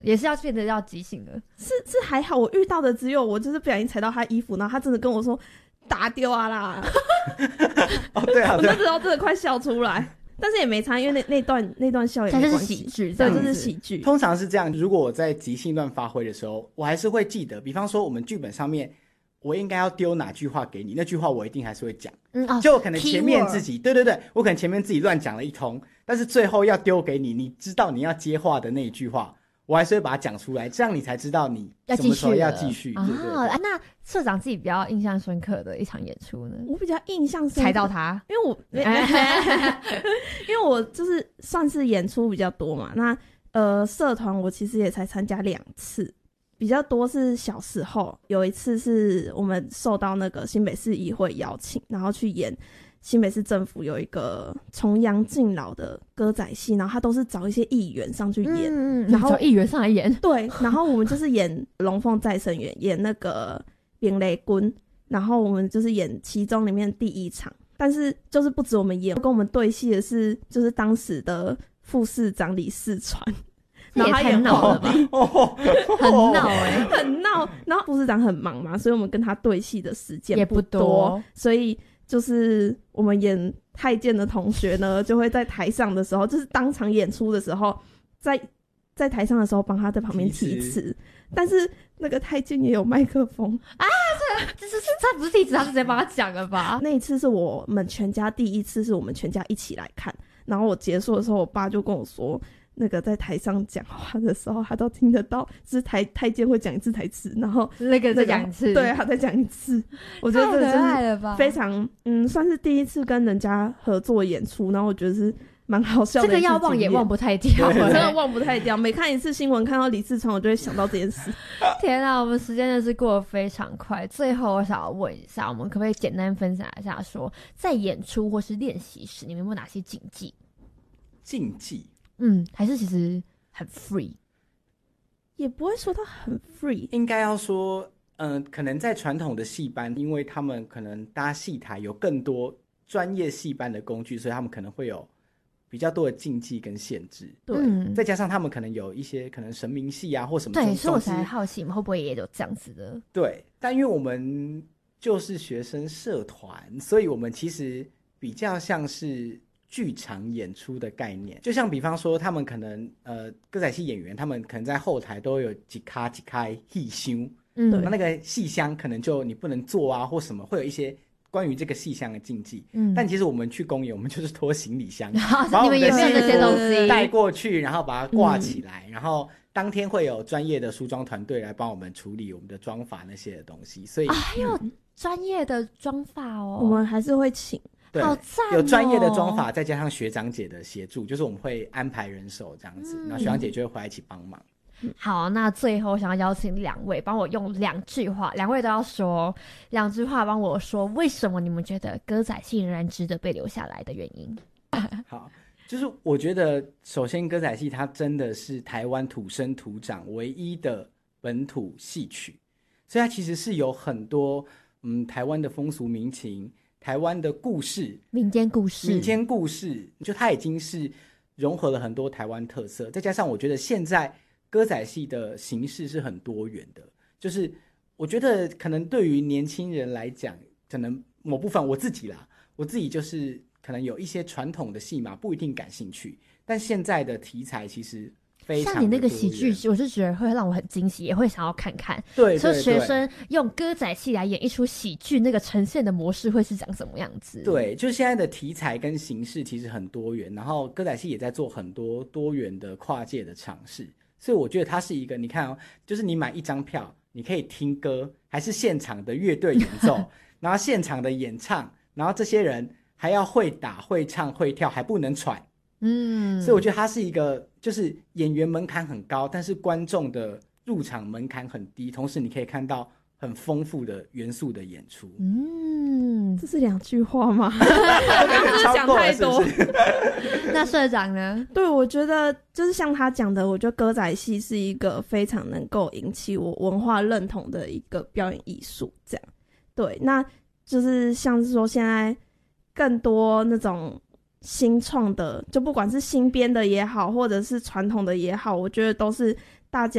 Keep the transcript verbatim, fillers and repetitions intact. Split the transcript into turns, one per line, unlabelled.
也是要变得要即兴的。
是是还好，我遇到的只有我就是不小心踩到他衣服，然后他真的跟我说打丢啊啦。
哦，对啊，
我那时候真的快笑出来。但是也没差，因为那那段那段笑也没关系，
它就是喜剧，
对，这是喜剧。
通常是这样，如果我在即兴段发挥的时候，我还是会记得，比方说我们剧本上面，我应该要丢哪句话给你，那句话我一定还是会讲。嗯，哦，就可能前面自己，对对对，我可能前面自己乱讲了一通，但是最后要丢给你，你知道你要接话的那一句话，我还是会把它讲出来，这样你才知道你什么时候要继续。
啊，
对对对。
啊，那社长自己比较印象深刻的一场演出呢？
我比较印象深刻
踩到他，
因为我因为我就是算是演出比较多嘛，那呃社团我其实也才参加两次，比较多是小时候，有一次是我们受到那个新北市议会邀请，然后去演新北市政府有一个重阳敬老的歌仔戏，然后他都是找一些议员上去演，
嗯，
然后
找议员上来演，
对，然后我们就是演龙凤再生园，演那个冰雷棍，然后我们就是演其中里面第一场，但是就是不止我们演，跟我们对戏的是就是当时的副市长李世传。
这也太闹了吧，很闹哎，欸，
很闹。然后副市长很忙嘛，所以我们跟他对戏的时间
也不多，
所以就是我们演太监的同学呢，就会在台上的时候，就是当场演出的时候，在在台上的时候帮他在旁边提词，但是那个太监也有麦克风
啊，这这这他不是提词，他直接帮他讲了吧？
那一次是我们全家第一次，是我们全家一起来看，然后我结束的时候，我爸就跟我说。那个在台上讲话的时候，他都听得到，就是台太监会讲一次台词，然后
那个再讲一次，
对，他再讲一次。我觉得这就是非常，嗯，算是第一次跟人家合作演出，然后我觉得是蛮好笑的。
这个要忘也忘不太掉，
真的忘不太掉。每看一次新闻，看到李世传，我就会想到这件事。
天啊，我们时间真的是过得非常快。最后，我想要问一下，我们可不可以简单分享一下说，说在演出或是练习时，你们有没有哪些禁忌？
禁忌。
嗯，还是其实很 free，
也不会说它很 free，
应该要说，嗯、呃，可能在传统的戏班，因为他们可能搭戏台有更多专业戏班的工具，所以他们可能会有比较多的禁忌跟限制。
对，
嗯，
再加上他们可能有一些可能神明戏啊或什么，
对，所以我才好奇，你们会不会也有这样子的？
对，但因为我们就是学生社团，所以我们其实比较像是。剧场演出的概念，就像比方说他们可能呃歌仔戏演员他们可能在后台都有几卡几卡戏箱，嗯，那那个戏箱可能就你不能坐啊或什么，会有一些关于这个戏箱的禁忌，嗯，但其实我们去公演我们就是拖行李箱，
把我们的戏那些东西
带过去，然后把它挂起来，嗯，然后当天会有专业的梳妆团队来帮我们处理我们的妆发那些的东西，所以
啊还有专业的妆发哦，
我们还是会请。
对，
好赞哦，
有专业的妆法，再加上学长姐的协助，就是我们会安排人手这样子，嗯，然后学长姐就会回来一起帮忙。
好，那最后想要邀请两位帮我用两句话，两位都要说两句话帮我说为什么你们觉得歌仔戏仍然值得被留下来的原因。
好，就是我觉得首先歌仔戏它真的是台湾土生土长唯一的本土戏曲，所以它其实是有很多嗯台湾的风俗民情，台湾的故事，
民间故事，
民间故事，就它已经是融合了很多台湾特色，再加上我觉得现在歌仔戏的形式是很多元的，就是我觉得可能对于年轻人来讲，可能某部分我自己啦，我自己就是可能有一些传统的戏码不一定感兴趣，但现在的题材其实非常的多元，
像你那个喜剧，我是觉得会让我很惊喜，也会想要看看。
对，
所以学生用歌仔戏来演一出喜剧，那个呈现的模式会是长什么样子？
对，就是现在的题材跟形式其实很多元，然后歌仔戏也在做很多多元的跨界的尝试，所以我觉得它是一个，你看哦，就是你买一张票，你可以听歌，还是现场的乐队演奏，然后现场的演唱，然后这些人还要会打、会唱、会跳，还不能喘。嗯，所以我觉得它是一个，就是演员门槛很高，但是观众的入场门槛很低，同时你可以看到很丰富的元素的演出。
嗯，这是两句话吗？
超
讲太多。
是是
那社长呢？
对，我觉得就是像他讲的，我觉得歌仔戏是一个非常能够引起我文化认同的一个表演艺术。这样，对，那就是像是说现在更多那种新创的，就不管是新编的也好，或者是传统的也好，我觉得都是大家